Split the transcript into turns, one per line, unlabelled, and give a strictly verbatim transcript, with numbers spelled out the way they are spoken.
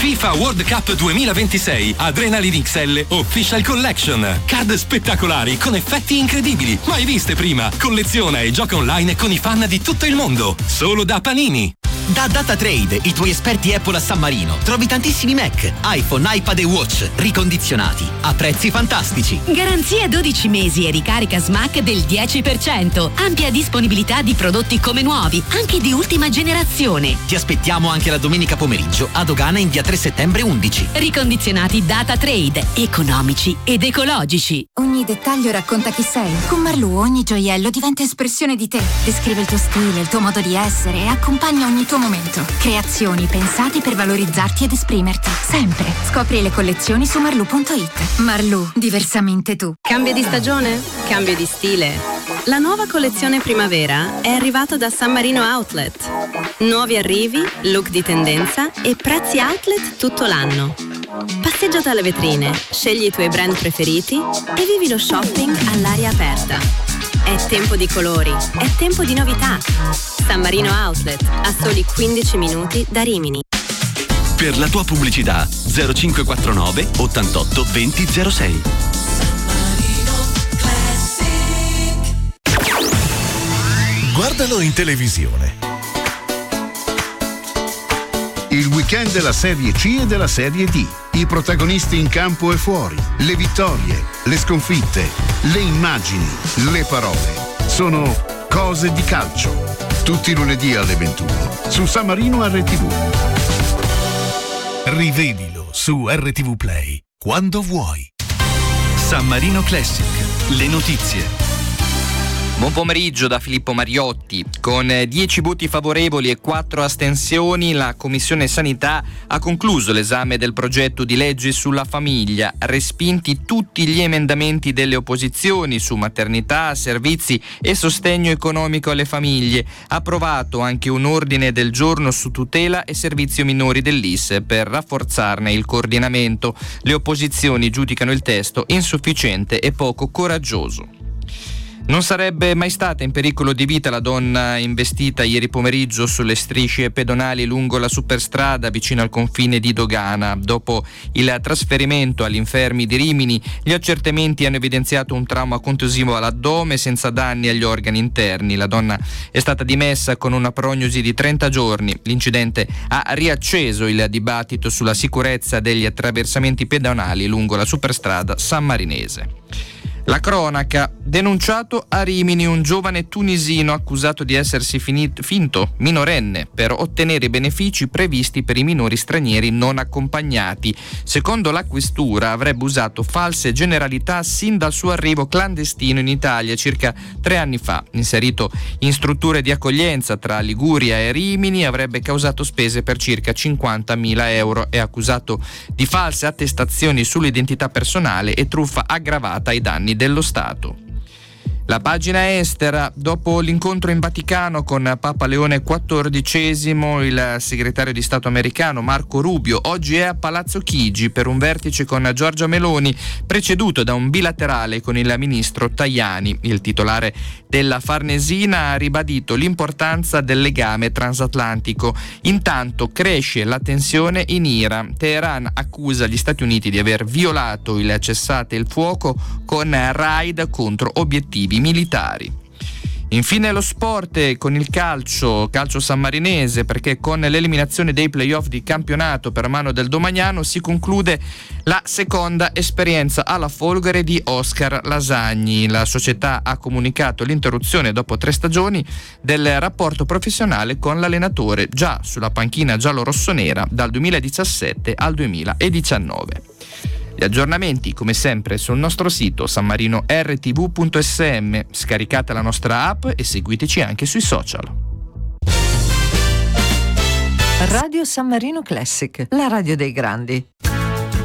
FIFA World Cup duemilaventisei Adrenaline X L Official Collection. Card spettacolari con effetti incredibili, mai viste prima. Colleziona e gioca online con i fan di tutto il mondo. Solo da Panini.
Da DataTrade, i tuoi esperti Apple a San Marino, trovi tantissimi Mac, iPhone, iPad e Watch ricondizionati a prezzi fantastici.
Garanzia dodici mesi e ricarica Smack del dieci per cento. Ampia disponibilità di prodotti come nuovi, anche di ultima generazione.
Ti aspettiamo anche la domenica pomeriggio a Dogana in via tre settembre undici.
Ricondizionati DataTrade, economici ed ecologici.
Ogni dettaglio racconta chi sei. Con Marlù ogni gioiello diventa espressione di te. Descrive il tuo stile, il tuo modo di essere e accompagna ogni tuo momento. Creazioni pensate per valorizzarti ed esprimerti. Sempre. Scopri le collezioni su marlù punto it. Marlù, diversamente tu.
Cambio di stagione? Cambio di stile. La nuova collezione primavera è arrivata da San Marino Outlet. Nuovi arrivi, look di tendenza e prezzi outlet tutto l'anno. Passeggia dalle vetrine, scegli i tuoi brand preferiti e vivi lo shopping all'aria aperta. È tempo di colori, è tempo di novità. San Marino Outlet, a soli quindici minuti da Rimini.
Per la tua pubblicità zero cinque quattro nove ottantotto venti zero sei.
Guardalo in televisione.
Il weekend della Serie C e della Serie D. I protagonisti in campo e fuori, le vittorie, le sconfitte, le immagini, le parole. Sono Cose di calcio. Tutti i lunedì alle ventuno su San Marino R T V.
Rivedilo su R T V Play quando vuoi.
San Marino Classic. Le notizie.
Buon pomeriggio da Filippo Mariotti. Con dieci voti favorevoli e quattro astensioni, la Commissione Sanità ha concluso l'esame del progetto di legge sulla famiglia, respinti tutti gli emendamenti delle opposizioni su maternità, servizi e sostegno economico alle famiglie. Approvato anche un ordine del giorno su tutela e servizio minori dell'I S per rafforzarne il coordinamento. Le opposizioni giudicano il testo insufficiente e poco coraggioso. Non sarebbe mai stata in pericolo di vita la donna investita ieri pomeriggio sulle strisce pedonali lungo la superstrada vicino al confine di Dogana. Dopo il trasferimento agli infermi di Rimini, gli accertamenti hanno evidenziato un trauma contusivo all'addome senza danni agli organi interni. La donna è stata dimessa con una prognosi di trenta giorni. L'incidente ha riacceso il dibattito sulla sicurezza degli attraversamenti pedonali lungo la superstrada sammarinese. La cronaca. Denunciato a Rimini un giovane tunisino accusato di essersi finito, finto minorenne per ottenere i benefici previsti per i minori stranieri non accompagnati. Secondo la questura avrebbe usato false generalità sin dal suo arrivo clandestino in Italia circa tre anni fa. Inserito in strutture di accoglienza tra Liguria e Rimini, avrebbe causato spese per circa cinquantamila euro. È accusato di false attestazioni sull'identità personale e truffa aggravata ai danni dello Stato. La pagina estera. Dopo l'incontro in Vaticano con Papa Leone quattordicesimo, il segretario di Stato americano Marco Rubio oggi è a Palazzo Chigi per un vertice con Giorgia Meloni, preceduto da un bilaterale con il ministro Tajani. Il titolare della Farnesina ha ribadito l'importanza del legame transatlantico. Intanto cresce la tensione in Iran. Teheran accusa gli Stati Uniti di aver violato il cessate il fuoco con raid contro obiettivi militari. Infine lo sport con il calcio, calcio sammarinese, perché con l'eliminazione dei playoff di campionato per mano del Domagnano si conclude la seconda esperienza alla Folgore di Oscar Lasagni. La società ha comunicato l'interruzione dopo tre stagioni del rapporto professionale con l'allenatore, già sulla panchina giallo-rossonera dal duemiladiciassette al duemiladiciannove. Gli aggiornamenti come sempre sul nostro sito san marino r t v punto s m, scaricate la nostra app e seguiteci anche sui social.
Radio San Marino Classic, la radio dei grandi.